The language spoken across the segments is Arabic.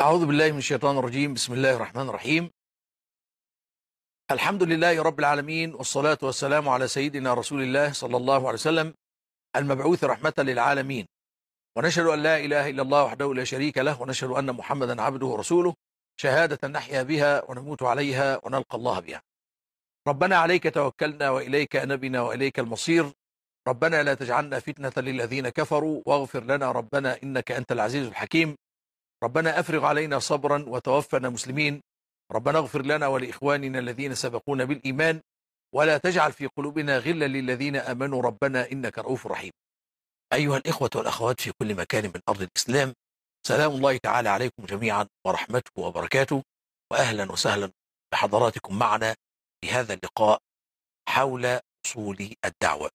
أعوذ بالله من الشيطان الرجيم. بسم الله الرحمن الرحيم. الحمد لله رب العالمين، والصلاة والسلام على سيدنا رسول الله صلى الله عليه وسلم المبعوث رحمة للعالمين. ونشهد أن لا إله إلا الله وحده لا شريك له، ونشهد أن محمدا عبده ورسوله، شهادة نحيا بها ونموت عليها ونلقى الله بها. ربنا عليك توكلنا وإليك أنبنا وإليك المصير. ربنا لا تجعلنا فتنة للذين كفروا، واغفر لنا ربنا إنك أنت العزيز الحكيم. ربنا أفرغ علينا صبرا وتوفنا مسلمين. ربنا اغفر لنا ولإخواننا الذين سبقونا بالإيمان، ولا تجعل في قلوبنا غلا للذين آمنوا ربنا إنك رؤوف رحيم. أيها الإخوة والأخوات في كل مكان من أرض الإسلام، سلام الله تعالى عليكم جميعا ورحمته وبركاته، وأهلا وسهلا بحضراتكم معنا في هذا اللقاء حول أصول الدعوة.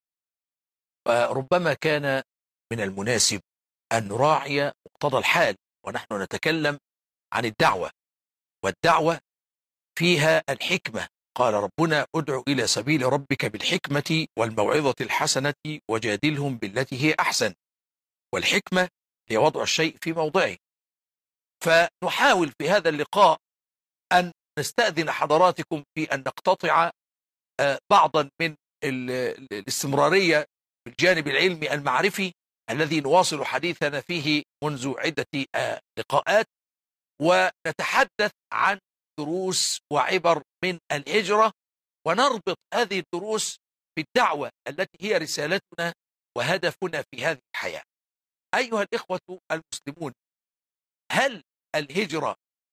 وربما كان من المناسب أن نراعي مقتضى الحال ونحن نتكلم عن الدعوة، والدعوة فيها الحكمة. قال ربنا: ادع إلى سبيل ربك بالحكمة والموعظة الحسنة وجادلهم بالتي هي أحسن. والحكمة هي وضع الشيء في موضعه. فنحاول في هذا اللقاء أن نستأذن حضراتكم في أن نقتطع بعضا من الاستمرارية في الجانب العلمي المعرفي الذي نواصل حديثنا فيه منذ عدة لقاءات، ونتحدث عن دروس وعبر من الهجرة، ونربط هذه الدروس بالدعوة التي هي رسالتنا وهدفنا في هذه الحياة. أيها الإخوة المسلمون، هل الهجرة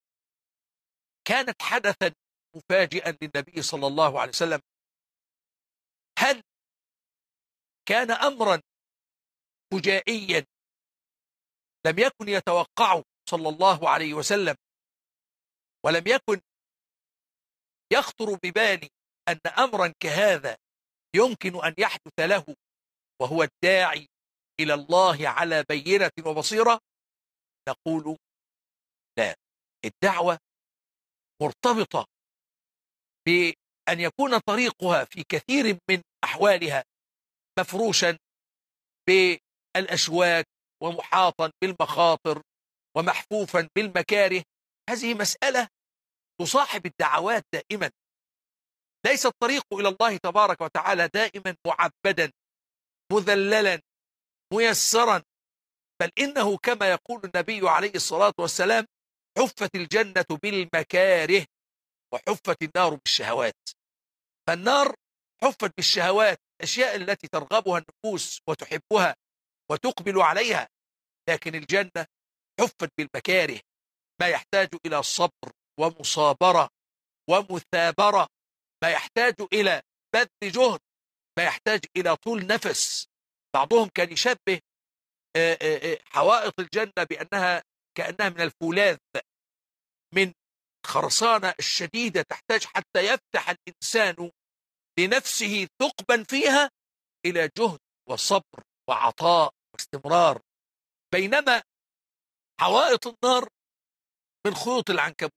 كانت حدثا مفاجئا للنبي صلى الله عليه وسلم؟ هل كان أمرا فجائيا لم يكن يتوقعه صلى الله عليه وسلم، ولم يكن يخطر ببالي أن أمرا كهذا يمكن أن يحدث له وهو الداعي إلى الله على بينة وبصيرة؟ نقول لا. الدعوة مرتبطة بأن يكون طريقها في كثير من أحوالها مفروشا بالأشواك ومحاطا بالمخاطر ومحفوفا بالمكاره. هذه مسألة تصاحب الدعوات دائما. ليس الطريق إلى الله تبارك وتعالى دائما معبدا مذللا ميسرا، بل إنه كما يقول النبي عليه الصلاة والسلام: حفت الجنة بالمكاره وحفت النار بالشهوات. فالنار حفت بالشهوات، الأشياء التي ترغبها النفوس وتحبها وتقبل عليها، لكن الجنة حفت بالمكاره، ما يحتاج إلى صبر ومصابرة ومثابرة، ما يحتاج إلى بذل جهد، ما يحتاج إلى طول نفس. بعضهم كان يشبه حوائط الجنة بأنها كأنها من الفولاذ، من خرسانة الشديدة، تحتاج حتى يفتح الإنسان لنفسه ثقبا فيها إلى جهد وصبر وعطاء واستمرار. بينما حوائط النار من خيوط العنكبوت.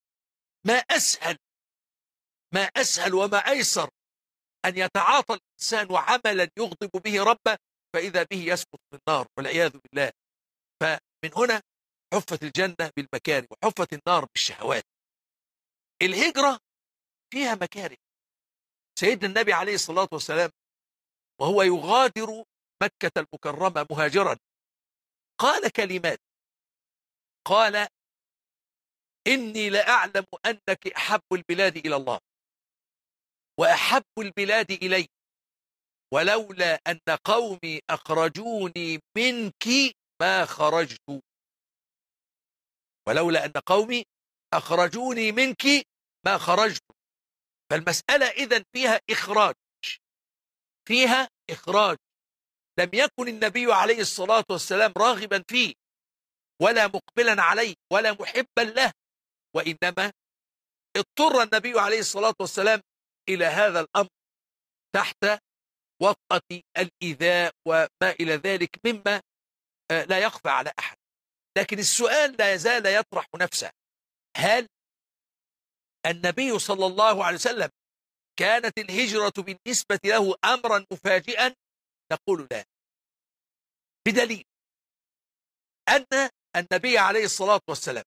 ما أسهل وما أيسر أن يتعاطى الإنسان عملا يغضب به ربه، فإذا به يسقط في النار والعياذ بالله. فمن هنا حفت الجنة بالمكاره وحفت النار بالشهوات. الهجرة فيها مكاره. سيدنا النبي عليه الصلاة والسلام وهو يغادر مكة المكرمة مهاجرا قال كلمات. قال: إني لأعلم أنك أحب البلاد إلى الله وأحب البلاد إلي، ولولا أن قومي أخرجوني منك ما خرجت. ولولا أن قومي أخرجوني منك ما خرجت. فالمسألة إذن فيها إخراج، فيها إخراج لم يكن النبي عليه الصلاة والسلام راغبا فيه ولا مقبلا عليه ولا محبا له، وإنما اضطر النبي عليه الصلاة والسلام إلى هذا الأمر تحت وطأة الإيذاء وما إلى ذلك مما لا يخفى على أحد. لكن السؤال لا يزال يطرح نفسه: هل النبي صلى الله عليه وسلم كانت الهجرة بالنسبة له أمرا مفاجئا؟ نقول لا، بدليل أن النبي عليه الصلاة والسلام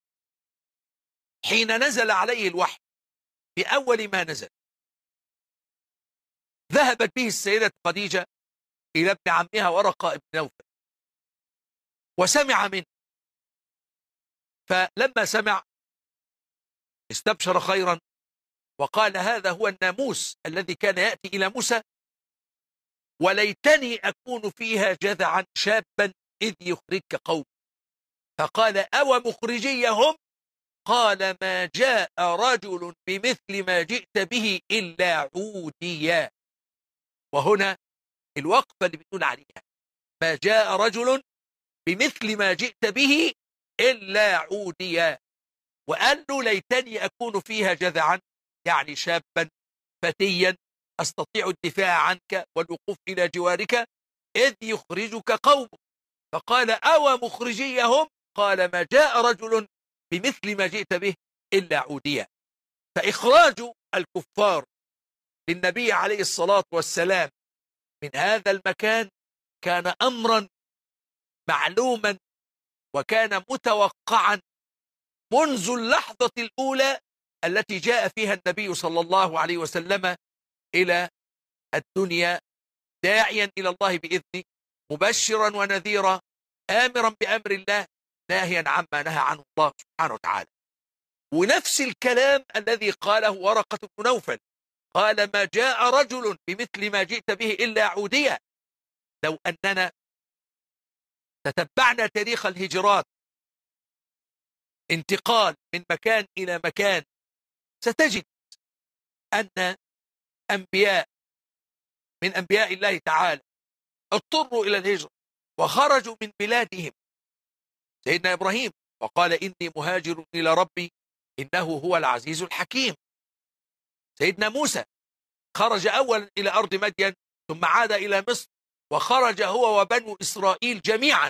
حين نزل عليه الوحي بأول ما نزل ذهبت به السيدة خديجة إلى ابن عمها ورقة ابن نوفل وسمع منه، فلما سمع استبشر خيرا وقال هذا هو الناموس الذي كان يأتي إلى موسى، وليتني أكون فيها جذعا شابا إذ يخرجك قوم. فقال أو مخرجيهم؟ قال ما جاء رجل بمثل ما جئت به إلا عوديا. وهنا الوقفة اللي بتقول عليها ما جاء رجل بمثل ما جئت به إلا عوديا، وقال له ليتني أكون فيها جذعا، يعني شابا فتيا أستطيع الدفاع عنك والوقوف إلى جوارك إذ يخرجك قوم. فقال أو مخرجيهم؟ قال ما جاء رجل بمثل ما جئت به إلا عوديا. فإخراج الكفار للنبي عليه الصلاة والسلام من هذا المكان كان أمرا معلوما وكان متوقعا منذ اللحظة الأولى التي جاء فيها النبي صلى الله عليه وسلم إلى الدنيا داعيا إلى الله بإذنه مبشرا ونذيرا آمرا بأمر الله ناهيا عما نهى عنه الله سبحانه وتعالى. ونفس الكلام الذي قاله ورقة بن نوفل، قال ما جاء رجل بمثل ما جئت به إلا عوديا. لو أننا تتبعنا تاريخ الهجرات انتقال من مكان إلى مكان ستجد أن أنبياء من أنبياء الله تعالى اضطروا إلى الهجرة وخرجوا من بلادهم. سيدنا إبراهيم وقال إني مهاجر إلى ربي إنه هو العزيز الحكيم. سيدنا موسى خرج أولا إلى أرض مدين ثم عاد إلى مصر وخرج هو وبنو إسرائيل جميعا.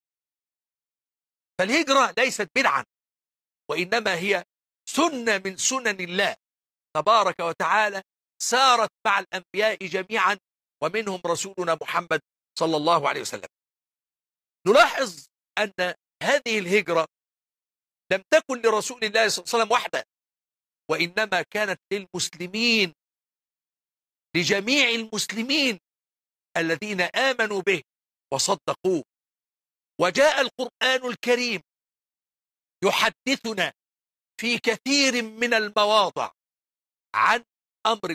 فالهجرة ليست بدعا وإنما هي سنة من سنن الله تبارك وتعالى سارت مع الأنبياء جميعا ومنهم رسولنا محمد صلى الله عليه وسلم. نلاحظ أن هذه الهجرة لم تكن لرسول الله صلى الله عليه وسلم وحده، وإنما كانت للمسلمين، لجميع المسلمين الذين آمنوا به وصدقوه. وجاء القرآن الكريم يحدثنا في كثير من المواضع عن أمر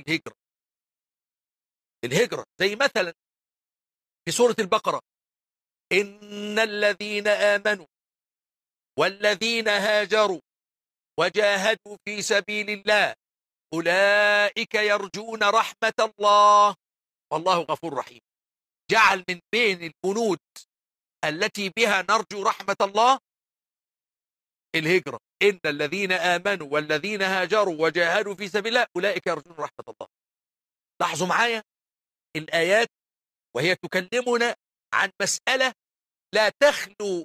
الهجرة زي مثلا في سورة البقرة إن الذين آمنوا والذين هاجروا وجاهدوا في سبيل الله أولئك يرجون رحمة الله والله غفور رحيم. جعل من بين البنود التي بها نرجو رحمة الله الهجرة. إن الذين آمنوا والذين هاجروا وجاهدوا في سبيل الله أولئك يرجون رحمة الله. لاحظوا معايا الآيات وهي تكلمنا عن مسألة لا تخلو،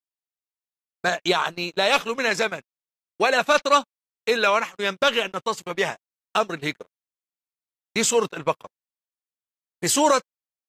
يعني لا يخلو منها زمن ولا فترة إلا ونحن ينبغي أن نتصف بها، أمر الهجرة. دي سورة البقرة. في سورة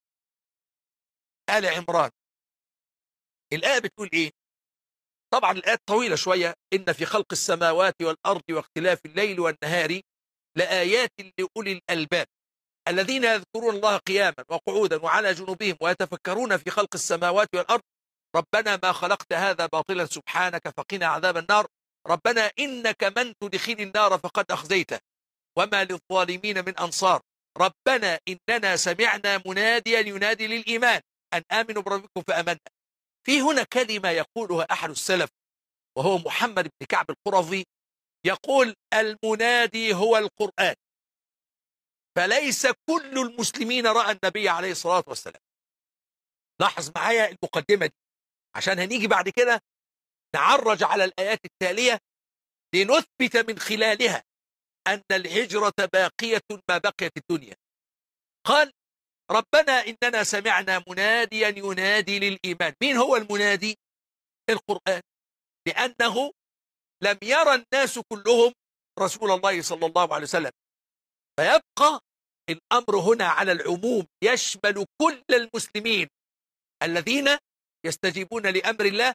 آل عمران الآية بتقول إيه؟ طبعا الآيات طويلة شوية. إن في خلق السماوات والأرض واختلاف الليل والنهار لآيات لأولي الألباب الذين يذكرون الله قياما وقعودا وعلى جنوبهم ويتفكرون في خلق السماوات والأرض ربنا ما خلقت هذا باطلا سبحانك فقنا عذاب النار ربنا إنك من تدخل النار فقد أخزيته وما للظالمين من أنصار ربنا إننا سمعنا مناديا ينادي للإيمان أن آمنوا بربكم فأمنا. في هنا كلمة يقولها أحد السلف وهو محمد بن كعب القرظي، يقول المنادي هو القرآن. فليس كل المسلمين رأى النبي عليه الصلاة والسلام. لاحظ معايا المقدمة دي عشان هنيجي بعد كده نعرج على الآيات التالية لنثبت من خلالها أن الهجرة باقية ما بقيت الدنيا. قال ربنا إننا سمعنا مناديا ينادي للإيمان. مين هو المنادي؟ القرآن، لأنه لم يرى الناس كلهم رسول الله صلى الله عليه وسلم، فيبقى الأمر هنا على العموم يشمل كل المسلمين الذين يستجيبون لأمر الله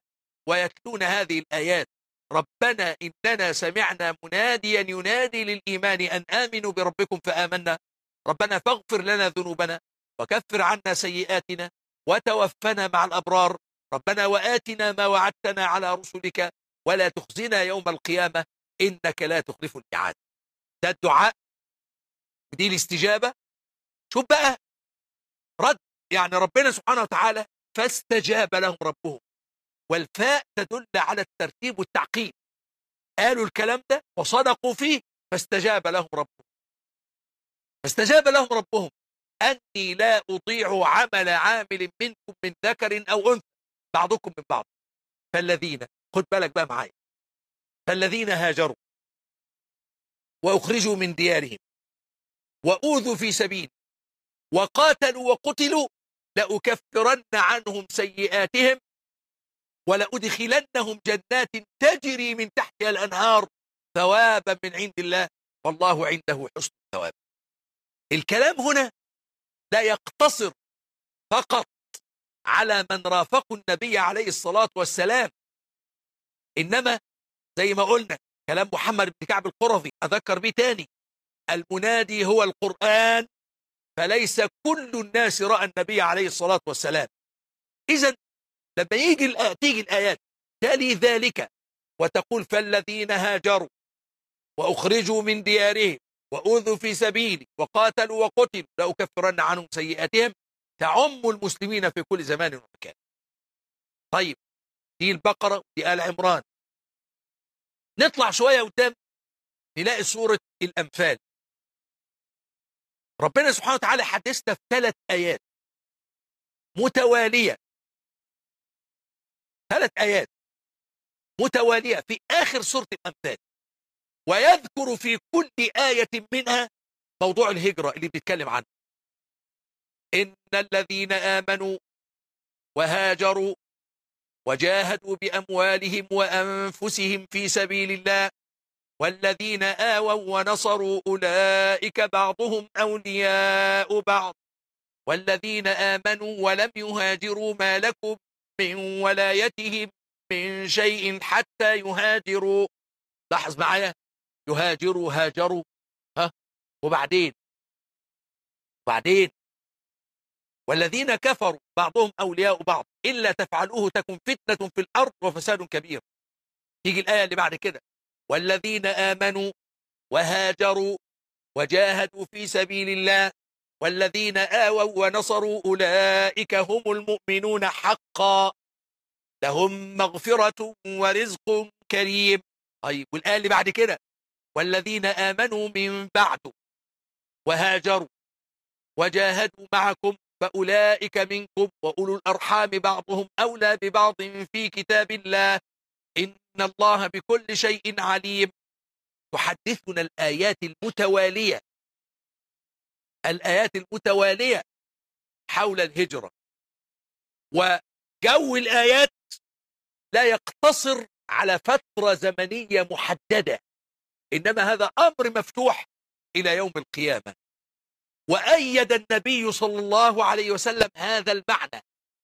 ويتلون هذه الآيات: ربنا إننا سمعنا مناديا ينادي للإيمان أن آمنوا بربكم فآمنا ربنا فاغفر لنا ذنوبنا وكفر عنا سيئاتنا وتوفنا مع الأبرار ربنا وآتنا ما وعدتنا على رسلك ولا تخزنا يوم القيامة إنك لا تخلف الميعاد. ده الدعاء ودي الاستجابة. شوف بقى رد، يعني ربنا سبحانه وتعالى فاستجاب لهم ربهم، والفاء تدل على الترتيب والتعقيب. قالوا الكلام ده وصدقوا فيه فاستجاب لهم ربهم. فاستجاب لهم ربهم أني لا أضيع عمل عامل منكم من ذكر أو أنثى بعضكم من بعض. فالذين، خد بالك بقى معايا، فالذين هاجروا وأخرجوا من ديارهم وأوذوا في سبيل وقاتلوا وقتلوا لأكفرن عنهم سيئاتهم ولأدخلنهم جنات تجري من تحتها الأنهار ثوابا من عند الله والله عنده حسن الثواب. الكلام هنا لا يقتصر فقط على من رافقوا النبي عليه الصلاة والسلام، إنما زي ما قلنا كلام محمد بن كعب القرظي أذكر به تاني: المنادي هو القرآن فليس كل الناس رأى النبي عليه الصلاة والسلام. إذن لما تيجي الآيات تالي ذلك وتقول فالذين هاجروا وأخرجوا من ديارهم وأوذوا في سبيلي وقاتلوا وقتلوا لأكفرن عنهم سيئاتهم، تعم المسلمين في كل زمان ومكان. طيب دي البقرة ودي آل عمران. نطلع شوية قدام نلاقي سورة الأنفال. ربنا سبحانه وتعالى حدثنا في 3 آيات متوالية، 3 آيات متوالية في آخر سورة الأنفال، ويذكر في كل آية منها موضوع الهجرة اللي بنتكلم عنه. إن الذين آمنوا وهاجروا وجاهدوا بأموالهم وأنفسهم في سبيل الله والذين آووا ونصروا أولئك بعضهم أولياء بعض والذين آمنوا ولم يهاجروا ما لكم من ولايتهم من شيء حتى يهاجروا. لاحظ معايا، يهاجروا هاجروا، ها، وبعدين والذين كفروا بعضهم أولياء بعض إلا تفعلوه تكن فتنة في الأرض وفساد كبير. تيجي الآية اللي بعد كده: والذين آمنوا وهاجروا وجاهدوا في سبيل الله والذين آووا ونصروا أولئك هم المؤمنون حقا لهم مغفرة ورزق كريم. طيب والآية اللي بعد كده: والذين آمنوا من بعد وهاجروا وجاهدوا معكم فأولئك منكم وأولو الأرحام بعضهم أولى ببعض في كتاب الله إن الله بكل شيء عليم. تحدثنا الآيات المتوالية حول الهجرة، وجو الآيات لا يقتصر على فترة زمنية محددة، إنما هذا أمر مفتوح إلى يوم القيامة. وأيد النبي صلى الله عليه وسلم هذا المعنى،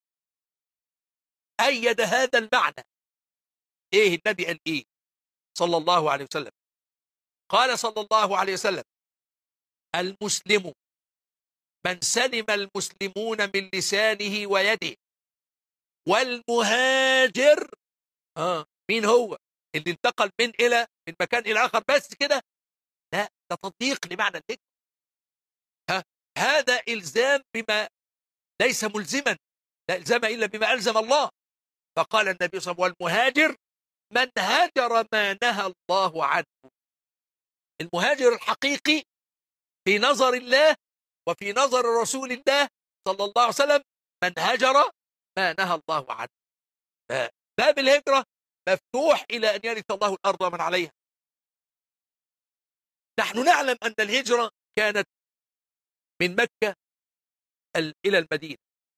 أيد هذا المعنى. إيه النبي قال إيه صلى الله عليه وسلم؟ قال صلى الله عليه وسلم: المسلم من سلم المسلمون من لسانه ويده. والمهاجر مين هو؟ اللي انتقل من مكان إلى آخر بس كده؟ لا، ده تطبيق لمعنى الهجرة. هذا إلزام بما ليس ملزما، لا إلزام إلا بما ألزم الله. فقال النبي صلى الله عليه وسلم: والمهاجر من هاجر ما نهى الله عنه. المهاجر الحقيقي في نظر الله وفي نظر رسول الله صلى الله عليه وسلم من هجر ما نهى الله عنه. باب الهجرة مفتوح إلى أن يرث الله الأرض ومن عليها. نحن نعلم أن الهجرة كانت من مكة إلى المدينة،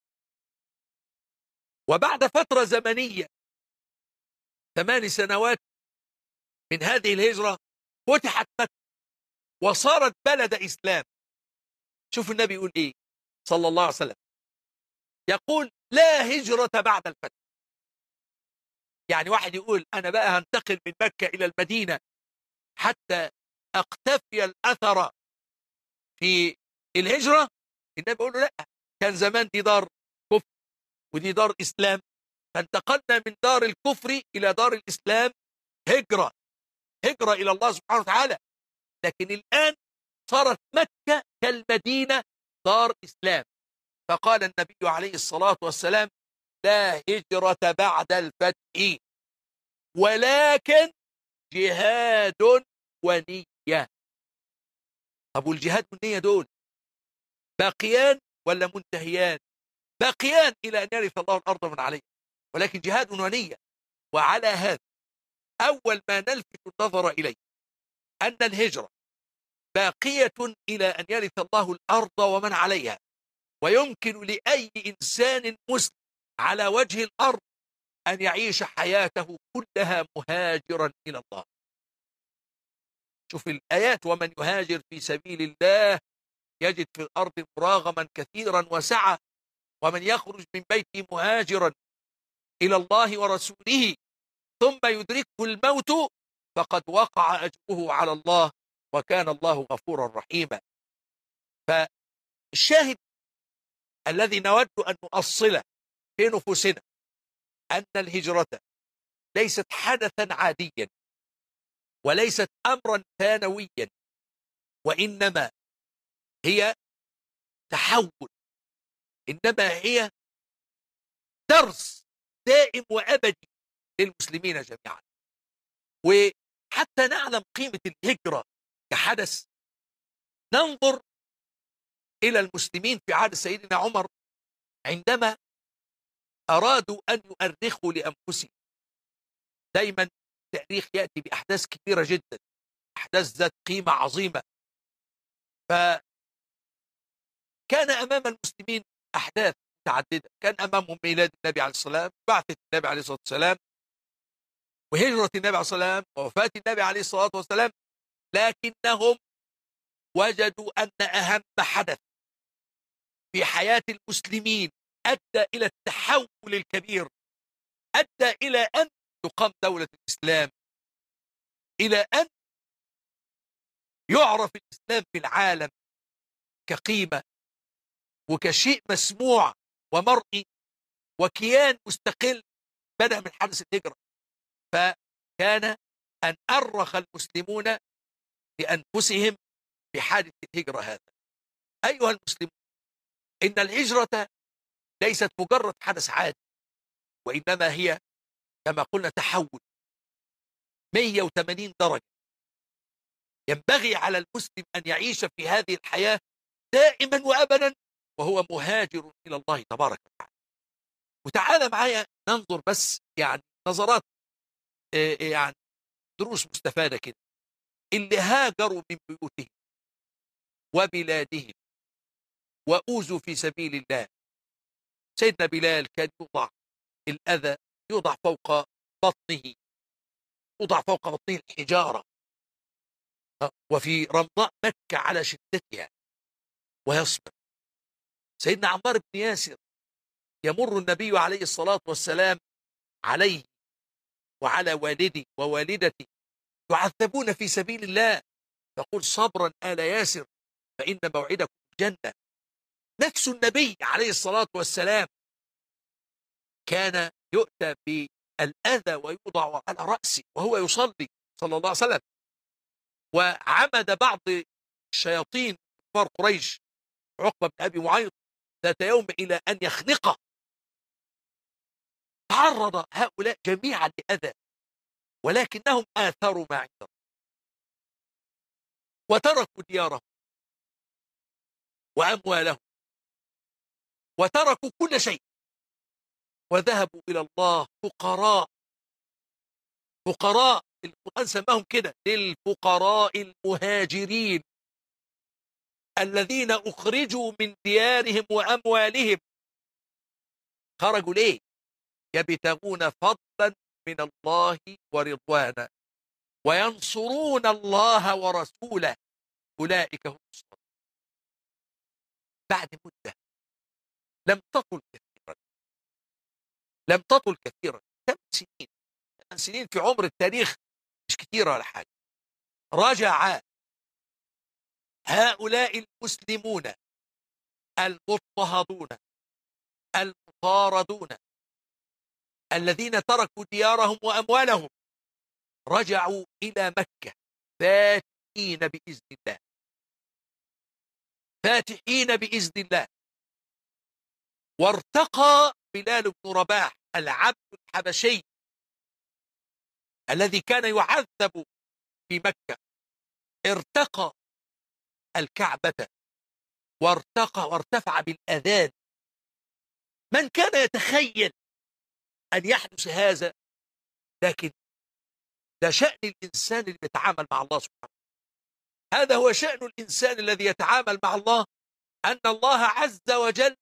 وبعد فترة زمنية 8 سنوات من هذه الهجرة فتحت مكة وصارت بلد إسلام. شوف النبي يقول إيه صلى الله عليه وسلم، يقول: لا هجرة بعد الفتح. يعني واحد يقول أنا بقى هنتقل من مكة إلى المدينة حتى أقتفي الأثر في الهجرة، النبي بيقول له لا، كان زمان دي دار كفر ودي دار إسلام، فانتقلنا من دار الكفر إلى دار الإسلام، هجرة، هجرة إلى الله سبحانه وتعالى. لكن الآن صارت مكة كالمدينة دار إسلام. فقال النبي عليه الصلاة والسلام لا هجرة بعد الفتح ولكن جهاد ونية. طب والجهاد والنية دول باقيان ولا منتهيان؟ باقيان إلى أن يرث الله الأرض من عليها، ولكن جهاد ونية. وعلى هذا أول ما نلفت النظر إليه أن الهجرة باقية إلى أن يرث الله الأرض ومن عليها، ويمكن لأي إنسان مسلم على وجه الأرض أن يعيش حياته كلها مهاجرا إلى الله. شوف الآيات: ومن يهاجر في سبيل الله يجد في الأرض مراغما كثيرا وسعة، ومن يخرج من بيته مهاجرا إلى الله ورسوله ثم يدركه الموت فقد وقع أجره على الله وكان الله غفورا رحيما. فالشاهد الذي نود أن نؤصله في نفوسنا أن الهجرة ليست حدثا عاديا وليست أمرا ثانويا، وإنما هي تحول، إنما هي درس دائم وأبدي للمسلمين جميعا. وحتى نعلم قيمة الهجرة كحدث ننظر إلى المسلمين في عهد سيدنا عمر عندما أرادوا أن يؤرخوا لأنفسهم. دايما التاريخ يأتي بأحداث كبيرة جدا، أحداث ذات قيمة عظيمة. فكان أمام المسلمين أحداث متعددة، كان أمامهم ميلاد النبي عليه الصلاة والسلام، بعثة النبي عليه الصلاة والسلام، وهجرة النبي عليه الصلاة والسلام، ووفاة النبي عليه الصلاة والسلام. لكنهم وجدوا أن أهم حدث في حياة المسلمين أدى إلى التحول الكبير، أدى إلى أن تقام دولة الإسلام، إلى أن يعرف الإسلام في العالم كقيمة وكشيء مسموع ومرئي وكيان مستقل، بدأ من حدث الهجرة. فكان أن أرخ المسلمون لأنفسهم في حادث الهجرة هذا. أيها المسلمون، إن الهجرة ليست مجرد حدث عادي، وإنما هي كما قلنا تحول 180 درجة. ينبغي على المسلم أن يعيش في هذه الحياة دائما وأبدا وهو مهاجر إلى الله تبارك وتعالى. وتعالى معايا ننظر بس يعني نظرات، يعني دروس مستفادة كده. اللي هاجروا من بيوتهم وبلادهم وأوذوا في سبيل الله، سيدنا بلال كان يوضع الأذى، يوضع فوق بطنه، يوضع فوق بطنه الحجارة، وفي رمضاء مكة على شدتها ويصبر. سيدنا عمار بن ياسر يمر النبي عليه الصلاة والسلام عليه وعلى والدي ووالدتي يعذبون في سبيل الله، فقل صبرا آل ياسر فإن موعدكم الجنة. نفس النبي عليه الصلاة والسلام كان يؤتى بالأذى ويوضع على رأسه وهو يصلي صلى الله عليه وسلم. وعمد بعض الشياطين كفار قريش عقبة بن أبي معيط ذات يوم إلى أن يخنقه. تعرض هؤلاء جميعا لأذى، ولكنهم آثروا ما عندهم وتركوا ديارهم وأموالهم وتركوا كل شيء وذهبوا إلى الله فقراء. فقراء القرآن سماهم كده، للفقراء المهاجرين الذين أخرجوا من ديارهم وأموالهم. خرجوا ليه؟ يبتغون فضلا من الله ورضوانا وينصرون الله ورسوله أولئك هم الصادقون. بعد مدة لم تطل كثيرا، لم تطل كثيرا، 8 سنين 8 سنين في عمر التاريخ مش كتير ولا حاجة. رجع هؤلاء المسلمون المضطهدون المطاردون الذين تركوا ديارهم وأموالهم، رجعوا إلى مكة فاتحين بإذن الله، فاتحين بإذن الله. وارتقى بلال بن رباح العبد الحبشي الذي كان يعذب في مكة، ارتقى الكعبة وارتفع بالأذان. من كان يتخيل أن يحدث هذا؟ لكن ده شأن الإنسان اللي يتعامل مع الله سبحانه. هذا هو شأن الإنسان الذي يتعامل مع الله، أن الله عز وجل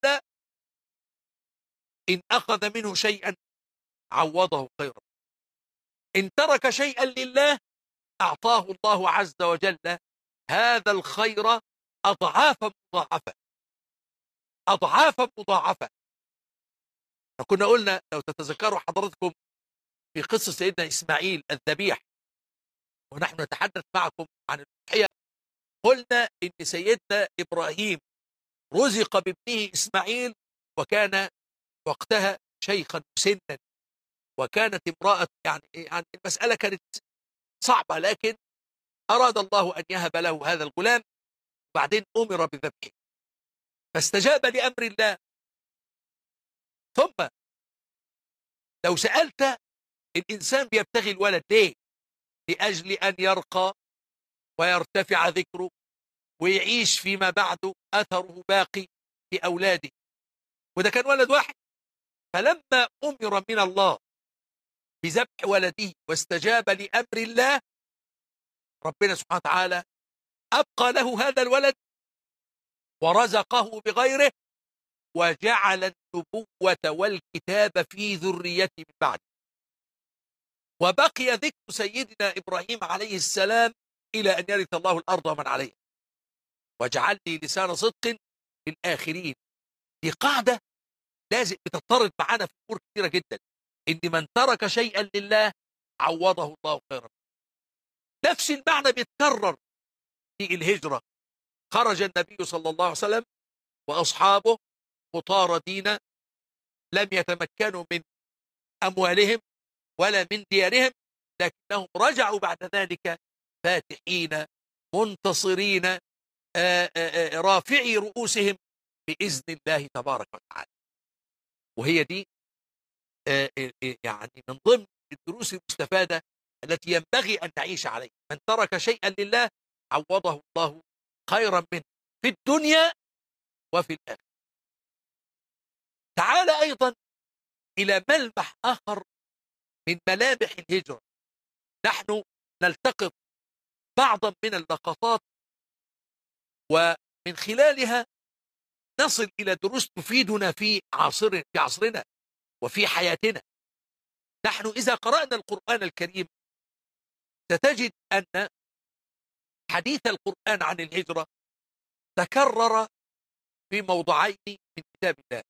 إن أخذ منه شيئا عوضه خيرا، إن ترك شيئا لله أعطاه الله عز وجل هذا الخير أضعافا مضاعفة، أضعافا مضاعفة. فكنا قلنا لو تتذكروا حضرتكم في قصة سيدنا إسماعيل الذبيح ونحن نتحدث معكم عن الأضحية، قلنا إن سيدنا إبراهيم رزق بابنه إسماعيل، وكان وقتها شيخا مسنا، وكانت امرأة يعني المسألة كانت صعبة، لكن أراد الله أن يهب له هذا الغلام، وبعدين أمر بذبحه فاستجاب لأمر الله. ثم لو سألت الإنسان بيبتغي الولد ليه؟ لأجل أن يرقى ويرتفع ذكره ويعيش فيما بعد أثره باقي في أولاده، وده كان ولد واحد. فلما أمر من الله بذبح ولده واستجاب لأمر الله، ربنا سبحانه وتعالى أبقى له هذا الولد ورزقه بغيره، وجعل النبوة والكتاب في ذريته من بعده، وبقي ذكر سيدنا إبراهيم عليه السلام إلى أن يرث الله الأرض ومن عليها، واجعل لي لسان صدق في الآخرين. دي قاعدة لازم بتضطرد معانا في أمور كثيرة جدا، إن من ترك شيئا لله عوضه الله خيرا. نفس المعنى بيتكرر في الهجرة. خرج النبي صلى الله عليه وسلم وأصحابه مطاردين، لم يتمكنوا من أموالهم ولا من ديارهم، لكنهم رجعوا بعد ذلك فاتحين منتصرين رافعي رؤوسهم بإذن الله تبارك وتعالى. وهي دي يعني من ضمن الدروس المستفادة التي ينبغي أن نعيش عليها. من ترك شيئا لله عوضه الله خيرا منه في الدنيا وفي الآخرة. تعال أيضا إلى ملمح آخر من ملامح الهجرة، نحن نلتقط بعضا من اللقطات ومن خلالها نصل إلى دروس تفيدنا في عصرنا وفي حياتنا. نحن إذا قرأنا القرآن الكريم ستجد أن حديث القرآن عن الهجرة تكرر في موضعين من كتاب الله.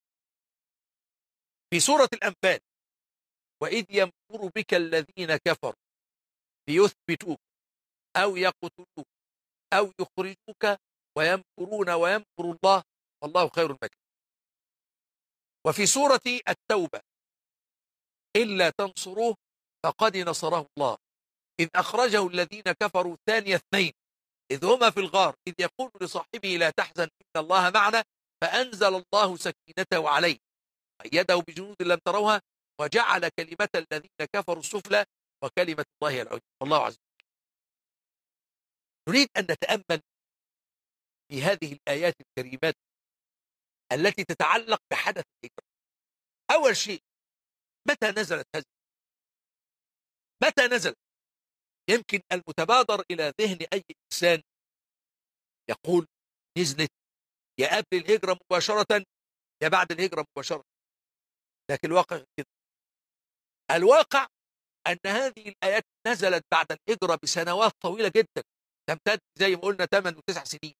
في سورة الأنفال: وإذ يمكر بك الذين كفروا ليثبتوك أو يقتلوك أو يخرجوك ويمكرون ويمكر الله والله خير الماكرين. وفي سورة التوبة: إلا تنصروه فقد نصره الله إذ أخرجه الذين كفروا ثاني اثنين إذ هما في الغار إذ يقول لصاحبه لا تحزن إن الله معنا فأنزل الله سكينته عليه وأيده بجنود لم تروها وجعل كلمة الذين كفروا السفلى وكلمة الله العليا والله عز وجل. نريد أن نتأمل في هذه الآيات الكريمات التي تتعلق بحدث الهجرة. أول شيء، متى نزلت هذه؟ متى نزلت؟ يمكن المتبادر إلى ذهن أي إنسان يقول نزلت يا قبل الهجرة مباشرة يا بعد الهجرة مباشرة، لكن الواقع كده. الواقع أن هذه الآيات نزلت بعد الهجرة بسنوات طويلة جدا، تمتد زي ما قلنا 8 و9 سنين.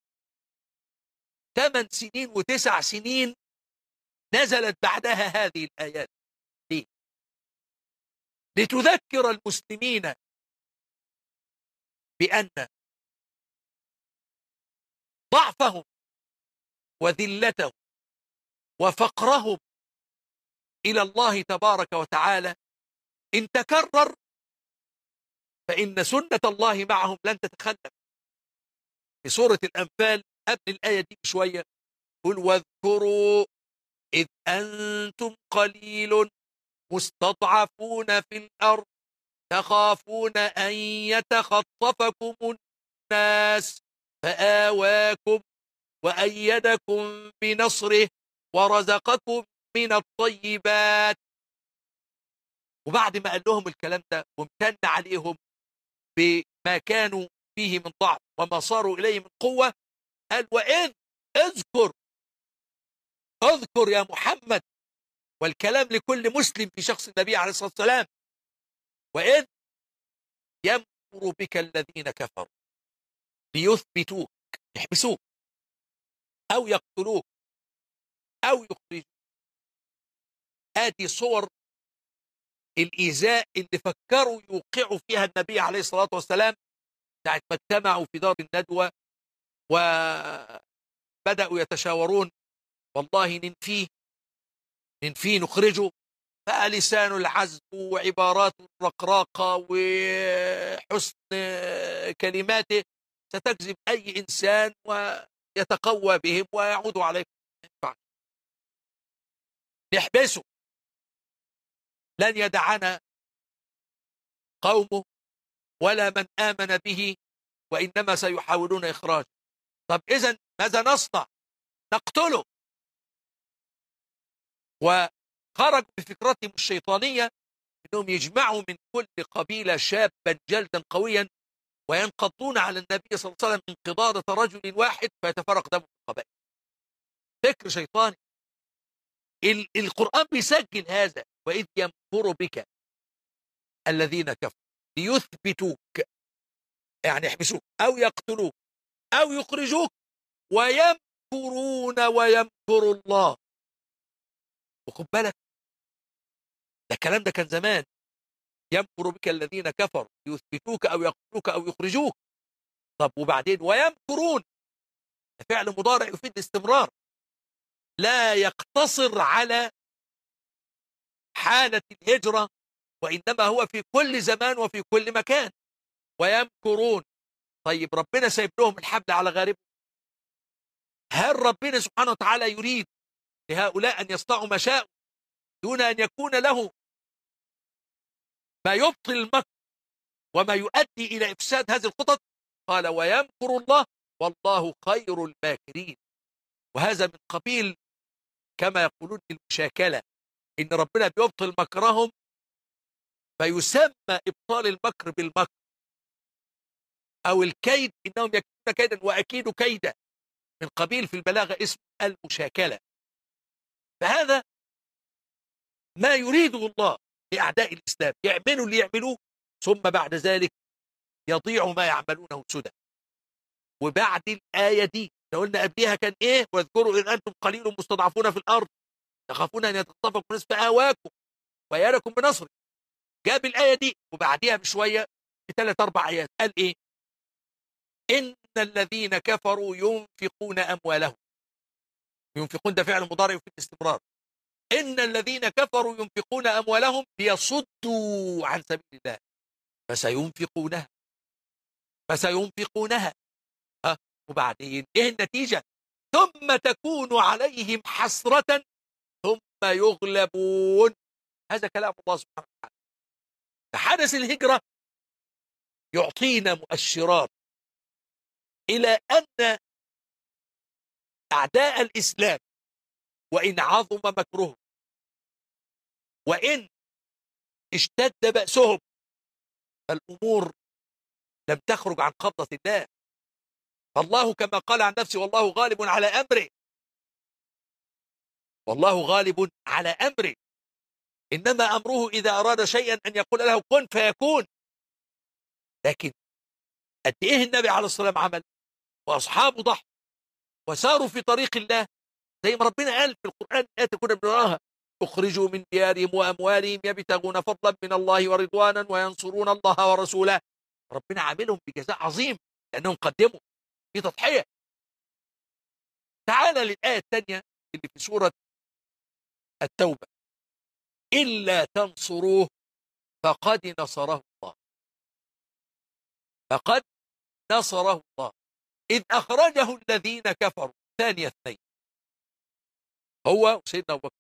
8 سنين و9 سنين نزلت بعدها هذه الآيات. ليه؟ لتذكر المسلمين بأن ضعفهم وذلتهم وفقرهم إلى الله تبارك وتعالى إن تكرر فإن سنة الله معهم لن تتخلف. في سورة الأنفال قبل الآية دي بشوية قل واذكروا إذ أنتم قليل مستضعفون في الأرض تخافون أن يتخطفكم الناس فآواكم وأيدكم بنصره ورزقكم من الطيبات. وبعد ما قال لهم الكلام ده وامتن عليهم بما كانوا فيه من ضعف وما صاروا إليه من قوة قال وإذ اذكر يا محمد، والكلام لكل مسلم في شخص النبي عليه الصلاة والسلام، وإذ يمكر بك الذين كفروا ليثبتوك، يحبسوك أو يقتلوك أو يخرجوك. هذه صور الإيذاء اللي فكروا يوقعوا فيها النبي عليه الصلاة والسلام ساعة ما اجتمعوا في دار الندوة وبدأوا يتشاورون والله ننفيه نخرجه، فلسان العزم وعبارات الرقراقة وحسن كلماته ستجذب أي إنسان ويتقوى بهم ويعود عليكم. نحبسه، لن يدعنا قومه ولا من آمن به وإنما سيحاولون إخراجه. طب إذن ماذا نصنع؟ نقتله. وخرجوا بفكرتهم الشيطانية أنهم يجمعوا من كل قبيلة شابا جلدا قويا وينقضون على النبي صلى الله عليه وسلم انقضاضة رجل واحد فيتفرق دمه في القبائل. فكر شيطاني. القرآن بيسجل هذا، وإذ يمكر بك الذين كفروا ليثبتوك، يعني يحبسوك أو يقتلوك أو يخرجوك، ويمكرون ويمكر الله. وخد بالك ده الكلام ده كان زمان. يمكر بك الذين كفروا ليثبتوك أو يقتلوك أو يخرجوك. طب وبعدين ويمكرون فعل مضارع يفيد الاستمرار، لا يقتصر على حالة الهجرة وإنما هو في كل زمان وفي كل مكان. ويمكرون. طيب ربنا سايب لهم الحبل على غاربهم؟ هل ربنا سبحانه وتعالى يريد لهؤلاء أن يصنعوا ما شاءوا دون أن يكون له ما يبطل المكر وما يؤدي إلى إفساد هذه الخطط؟ قال ويمكر الله والله خير الماكرين. وهذا من قبيل كما يقولون المشاكلة، إن ربنا بيبطل مكرهم فيسمى إبطال المكر بالمكر، أو الكيد إنهم يكيدون كيدا وأكيد كيدا، من قبيل في البلاغة اسم المشاكلة. فهذا ما يريده الله لأعداء الإسلام، يعملوا اللي يعملوه ثم بعد ذلك يضيع ما يعملونه سدى. وبعد الآية دي لو قلنا قبلها كان إيه؟ واذكروا إذ أنتم قليل مستضعفون في الأرض تخافون أن يتخطفكم الناس فآواكم وأيدكم بنصره. جاب الآية دي وبعديها بشوية بثلاث أربع آيات قال إيه؟ إن الذين كفروا ينفقون أموالهم. ينفقون ده فعل مضارع في الاستمرار. إن الذين كفروا ينفقون أموالهم ليصدوا عن سبيل الله فسينفقونها. وبعدين إيه النتيجة؟ ثم تكون عليهم حسرة ثم يغلبون. هذا كلام الله سبحانه وتعالى. فحدث الهجرة يعطينا مؤشرات إلى أن أعداء الإسلام وإن عظم مكرهم وإن اشتد بأسهم فالأمور لم تخرج عن قبضة الله. فالله كما قال عن نفسه والله غالب على أمره، والله غالب على أمره، إنما أمره إذا أراد شيئا أن يقول له كن فيكون. لكن قد إيه النبي عليه الصلاة والسلام عمل وأصحابه ضحوا وساروا في طريق الله زي ما ربنا قال في القرآن آيات كنا بنراها أخرجوا من ديارهم وأموالهم يبتغون فضلا من الله ورضوانا وينصرون الله ورسوله. ربنا عاملهم بجزاء عظيم لأنهم قدموا في تضحية. تعال للآية الثانية اللي في سورة التوبة: إلا تنصروه فقد نصره الله. فقد نصره الله إذ أخرجه الذين كفروا ثاني اثنين، هو وسيدنا أبو بكر.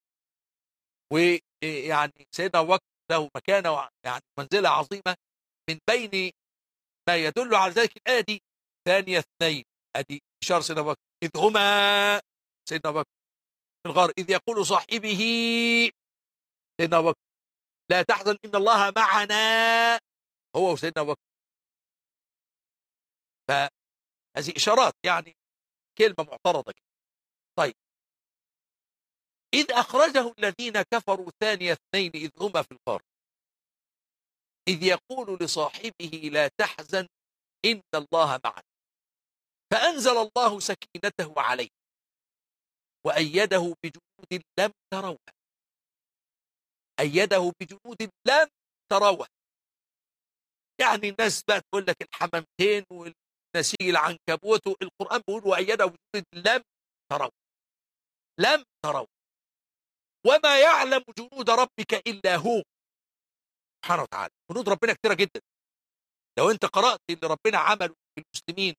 ويعني سيدنا أبو بكر له مكانة يعني منزلة عظيمة من بين ما يدل على ذلك الآية دي. ثاني اثنين أدي إشارة سيدنا أبو بكر، إذ هما سيدنا أبو بكر في الغار إذ يقول صاحبه سيدنا أبو بكر لا تحزن إن الله معنا، هو وسيدنا أبو بكر. فهذه إشارات يعني كلمة معترضة. طيب، إذ أخرجه الذين كفروا ثاني اثنين إذ هما في الغار إذ يقول لصاحبه لا تحزن إن الله معنا فأنزل الله سكينته عليه وأيده بجنود لم تروها. أيده بجنود لم تروها، يعني الناس بقى تقول لك الحمامتين والنسيج العنكبوت، القرآن بيقول وأيده بجنود لم تروها. لم تروا وما يعلم جنود ربك إلا هو سبحانه وتعالى. جنود ربنا كتيرة جدا. لو انت قرأت اللي ربنا عمله في المسلمين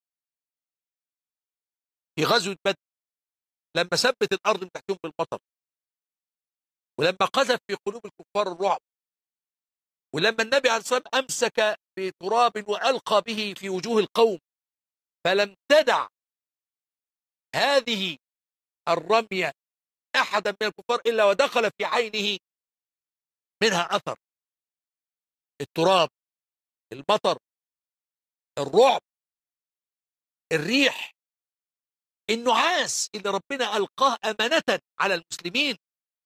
في غزوة بدر لما ثبت الأرض من تحتهم بالمطر، ولما قذف في قلوب الكفار الرعب، ولما النبي عليه الصلاة والسلام أمسك بتراب وألقى به في وجوه القوم فلم تدع هذه الرمية أحدا من الكفار إلا ودخل في عينه منها أثر. التراب، المطر، الرعب، الريح، النعاس اللي ربنا ألقاه أمانة على المسلمين،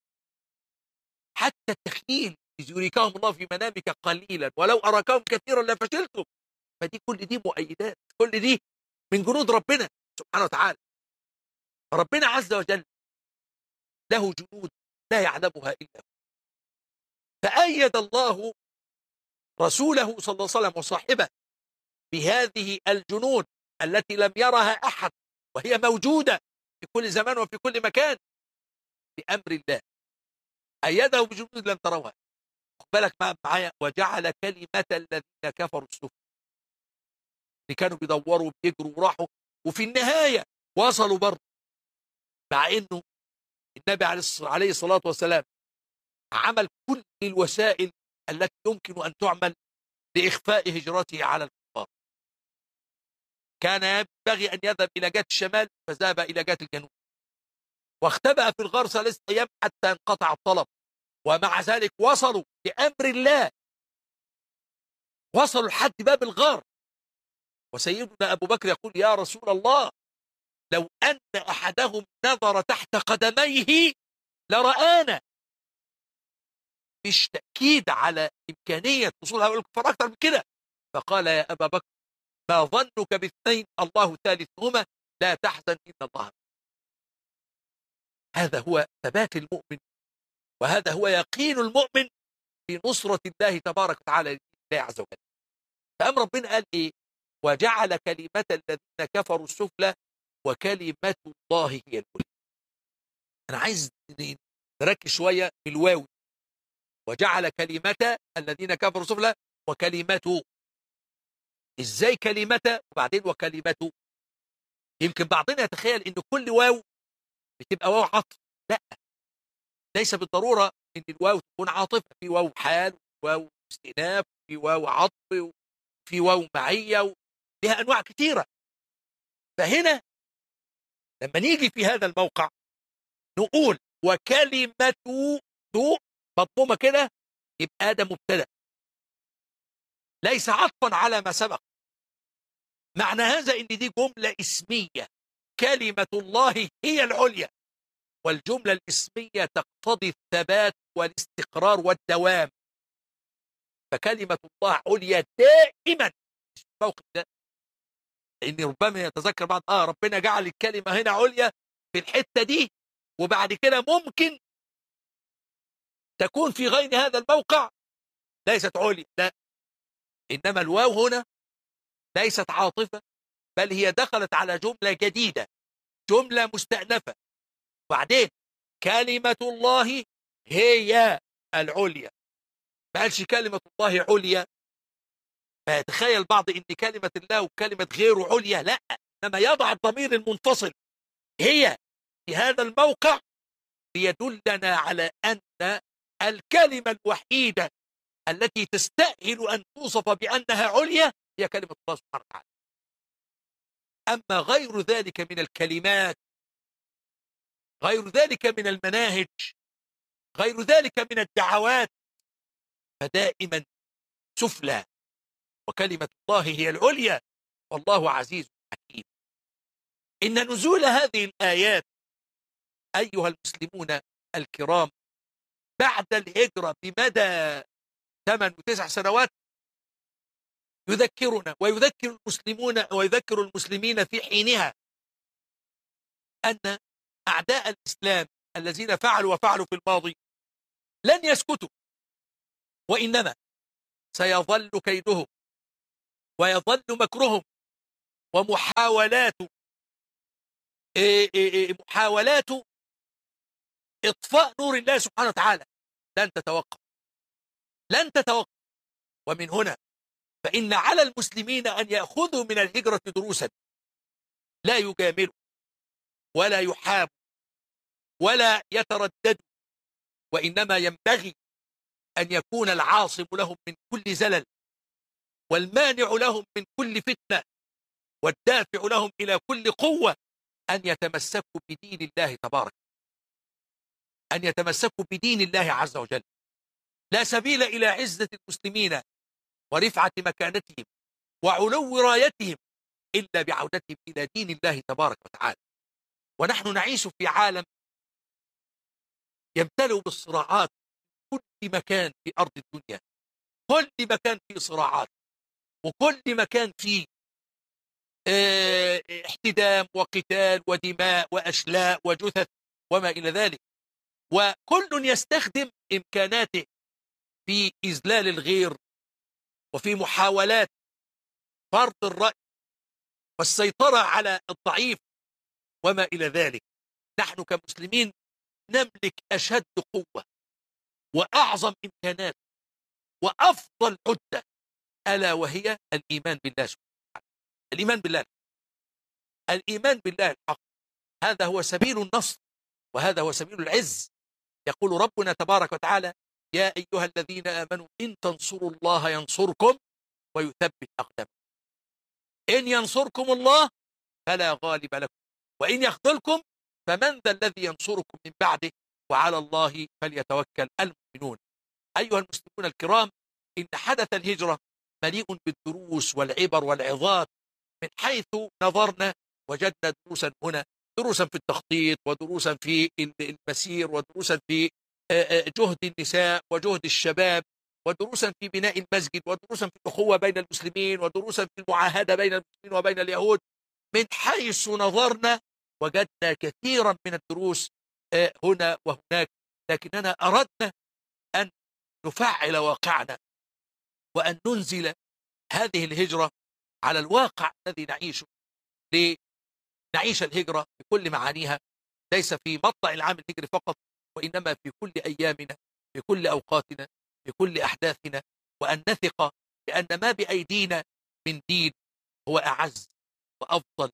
حتى التخييل إذ يريكهم الله في منامك قليلا ولو أراكهم كثيرا لفشلتم. فدي كل دي مؤيدات، كل دي من جنود ربنا سبحانه وتعالى. ربنا عز وجل له جنود لا يعلمها إلا هو. فأيد الله رسوله صلى الله عليه وسلم وصاحبه بهذه الجنود التي لم يرها أحد وهي موجودة في كل زمان وفي كل مكان بأمر الله. أيده بجنود لم تروها. خد بالك معايا: وجعل كلمة الذين كفروا السفلى. اللي كانوا بيدوروا وبيجروا وراحوا وفي النهاية وصلوا برضه، مع إنه النبي عليه الصلاة والسلام عمل كل الوسائل التي يمكن أن تعمل لإخفاء هجرته على الكفار. كان ينبغي أن يذهب إلى جهة الشمال فذهب إلى جهة الجنوب، واختبأ في الغار 3 أيام حتى انقطع الطلب، ومع ذلك وصلوا بأمر الله، وصلوا لحد باب الغار. وسيدنا أبو بكر يقول يا رسول الله لو أن أحدهم نظر تحت قدميه لرآنا. مش تأكيد على إمكانية وصول هؤلاء الكفار أكثر من كده. فقال يا أبا بكر ما ظنك باثنين الله ثالثهما لا تحزن إن الله. هذا هو ثبات المؤمن، وهذا هو يقين المؤمن في نصرة الله تبارك وتعالى لله عز وجل. فأمر ربنا قال إيه؟ وجعل كلمة الذين كفروا السفلى وكلمة الله هي العليا. أنا عايز نركز شوية في الواو. وجعل كلمة الذين كفروا السفلى وكلمته. إزاي كلمة وبعدين وكلمته؟ يمكن بعضنا يتخيل إن كل واو بتبقى واو عطف. لا، ليس بالضرورة إن الواو تكون عاطفة. في واو حال، واو استئناف، في واو عطف، في واو معية، لها أنواع كثيرة. فهنا لما نيجي في هذا الموقع نقول وكلمة مضمومة كده، يبقى ده مبتدأ ليس عطفا على ما سبق. معنى هذا ان دي جملة اسمية. كلمة الله هي العليا، والجملة الاسمية تقتضي الثبات والاستقرار والدوام. فكلمة الله عليا دائما في الموقف ده. لان ربما يتذكر بعض ربنا جعل الكلمة هنا عليا في الحتة دي، وبعد كده ممكن تكون في غير هذا الموقع ليست عليا، لا، إنما الواو هنا ليست عاطفة، بل هي دخلت على جملة جديدة، جملة مستأنفة. وبعدين كلمة الله هي العليا، ما قالش كلمة الله عليا، فيتخيل بعض إن كلمة الله وكلمة غيره عليا، لا، إنما يضع الضمير المنفصل هي في هذا الموقع ليدلنا على أن الكلمة الوحيدة التي تستأهل أن توصف بأنها عليا هي كلمة الله سبحانه وتعالى. أما غير ذلك من الكلمات، غير ذلك من المناهج، غير ذلك من الدعوات، فدائما سفلى، وكلمة الله هي العليا، والله عزيز حكيم. إن نزول هذه الآيات أيها المسلمون الكرام بعد الهجرة بمدى 8 و9 سنوات يذكرنا ويذكر المسلمين في حينها أن أعداء الإسلام الذين فعلوا في الماضي لن يسكتوا، وإنما سيظل كيدهم ويظل مكرهم محاولات إطفاء نور الله سبحانه وتعالى لن تتوقف، لن تتوقف. ومن هنا فإن على المسلمين أن يأخذوا من الهجرة دروسا، لا يجاملوا ولا يحابوا ولا يترددوا، وإنما ينبغي أن يكون العاصم لهم من كل زلل، والمانع لهم من كل فتنة، والدافع لهم إلى كل قوة أن يتمسكوا بدين الله تبارك، أن يتمسكوا بدين الله عز وجل. لا سبيل إلى عزة المسلمين ورفعة مكانتهم وعلو رايتهم إلا بعودتهم إلى دين الله تبارك وتعالى. ونحن نعيش في عالم يمتلئ بالصراعات كل مكان في أرض الدنيا، كل مكان فيه صراعات، وكل مكان فيه احتدام وقتال ودماء وأشلاء وجثث وما إلى ذلك، وكل يستخدم إمكاناته في إذلال الغير وفي محاولات فرض الرأي والسيطرة على الضعيف وما إلى ذلك. نحن كمسلمين نملك أشد قوة وأعظم إمكانات وأفضل عدة، ألا وهي الإيمان بالله سبحانه وتعالى. الإيمان بالله، الإيمان بالله الحق، هذا هو سبيل النصر، وهذا هو سبيل العز. يقول ربنا تبارك وتعالى: يا أيها الذين آمنوا إن تنصروا الله ينصركم ويثبت أقدامكم. إن ينصركم الله فلا غالب لكم، وإن يخذلكم فمن ذا الذي ينصركم من بعده، وعلى الله فليتوكل المؤمنون. أيها المسلمون الكرام، إن حدث الهجرة مليء بالدروس والعبر والعظات. من حيث نظرنا وجدنا دروسا هنا، دروسا في التخطيط، ودروسا في المسير، ودروسا في جهد النساء وجهد الشباب، ودروسا في بناء المسجد، ودروسا في الأخوة بين المسلمين، ودروسا في المعاهدة بين المسلمين وبين اليهود. من حيث نظرنا وجدنا كثيرا من الدروس هنا وهناك، لكننا أردنا أن نفعل واقعنا وأن ننزل هذه الهجرة على الواقع الذي نعيشه، لنعيش الهجرة بكل معانيها، ليس في مطلع العام الهجري فقط، وإنما في كل أيامنا، في كل أوقاتنا، في كل أحداثنا، وأن نثق بأن ما بأيدينا من دين هو أعز وأفضل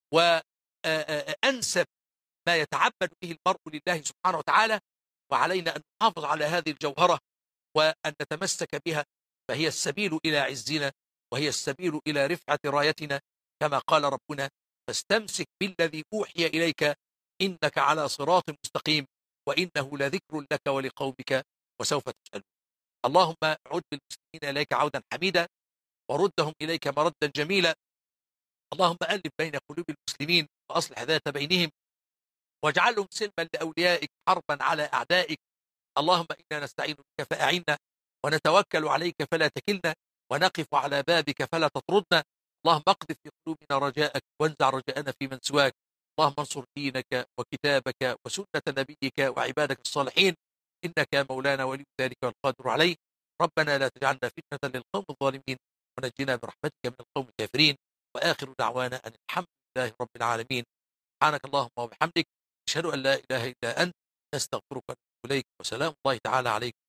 وأنسب ما يتعبد به المرء لله سبحانه وتعالى. وعلينا أن نحافظ على هذه الجوهرة وأن نتمسك بها، فهي السبيل إلى عزنا، وهي السبيل إلى رفعة رايتنا، كما قال ربنا: فاستمسك بالذي أوحي إليك إنك على صراط مستقيم وإنه لذكر لك ولقومك وسوف تسألون. اللهم عد بالمسلمين إليك عودا حميدا، وردهم إليك مردا جميلا. اللهم ألف بين قلوب المسلمين وأصلح ذات بينهم، واجعلهم سلما لأوليائك حربا على أعدائك. اللهم إنا نستعين بك فأعنا، ونتوكل عليك فلا تكلنا، ونقف على بابك فلا تطردنا. اللهم اقذف في قلوبنا رجاءك، وانزع رجاءنا في من سواك. اللهم انصر دينك وكتابك وسنة نبيك وعبادك الصالحين. إنك يا مولانا ولي ذلك والقادر عليه. ربنا لا تجعلنا فتنة للقوم الظالمين، ونجنا برحمتك من القوم الكافرين. وآخر دعوانا أن الحمد لله رب العالمين. سبحانك اللهم وبحمدك، أشهد أن لا إله إلا أنت، نستغفرك ونتوب إليك، وسلام الله تعالى عليكم